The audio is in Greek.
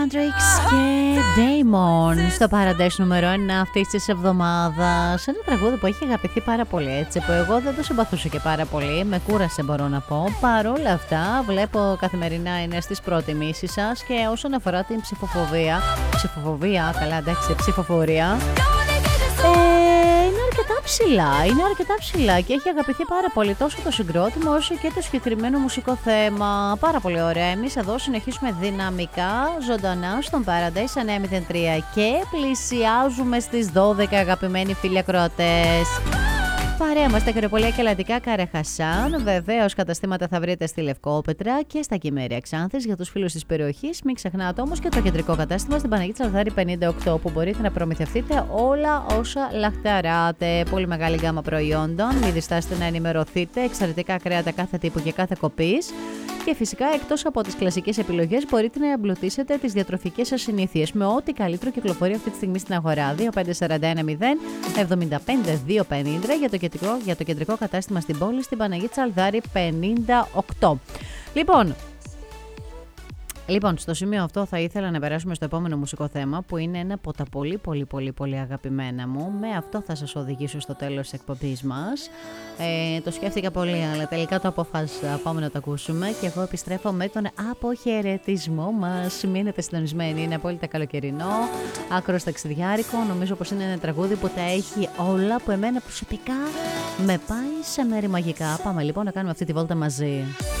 Hendrix και Damon στο Paradise νούμερο 1 αυτής της εβδομάδας. Ένα τραγούδι που έχει αγαπηθεί πάρα πολύ, έτσι, που εγώ δεν το συμπαθούσα και πάρα πολύ. Με κούρασε, μπορώ να πω. Παρόλα αυτά, βλέπω καθημερινά είναι στις προτιμήσεις σας. Και όσον αφορά την ψηφοφορία, είναι αρκετά ψηλά και έχει αγαπηθεί πάρα πολύ τόσο το συγκρότημα όσο και το συγκεκριμένο μουσικό θέμα. Πάρα πολύ ωραία. Εμείς εδώ συνεχίσουμε δυναμικά, ζωντανά στον Paradise 903 και πλησιάζουμε στις 12, αγαπημένοι φίλοι ακροατές. Παρέα μας τα Ακροπολία και Ελλαντικά Καραχασάν. Βεβαίως καταστήματα θα βρείτε στη Λευκόπετρα και στα Κυμέρια Ξάνθης για τους φίλους της περιοχής. Μην ξεχνάτε όμως και το κεντρικό κατάστημα στην Παναγία Τσαλδάρη 58, που μπορείτε να προμηθευτείτε όλα όσα λαχταράτε. Πολύ μεγάλη γάμα προϊόντων. Μην διστάσετε να ενημερωθείτε. Εξαιρετικά κρέατα κάθε τύπου και κάθε κοπής. Και φυσικά, εκτός από τις κλασικές επιλογές, μπορείτε να εμπλουτίσετε τις διατροφικές σας συνήθειες με ό,τι καλύτερο κυκλοφορεί αυτή τη στιγμή στην αγορά. 2541 075 250 για το κεντρικό κατάστημα στην πόλη, στην Παναγία Τσαλδάρη 58. Λοιπόν, στο σημείο αυτό θα ήθελα να περάσουμε στο επόμενο μουσικό θέμα, που είναι ένα από τα πολύ αγαπημένα μου. Με αυτό θα σας οδηγήσω στο τέλος της εκπομπής μας. Το σκέφτηκα πολύ, αλλά τελικά το αποφάσισα. Πάμε να το ακούσουμε και εγώ επιστρέφω με τον αποχαιρετισμό μας. Μείνετε συντονισμένοι, είναι απόλυτα καλοκαιρινό, άκρος ταξιδιάρικο. Νομίζω πως είναι ένα τραγούδι που τα έχει όλα, που εμένα προσωπικά με πάει σε μέρη μαγικά. Πάμε λοιπόν να κάνουμε αυτή τη βόλτα μαζί.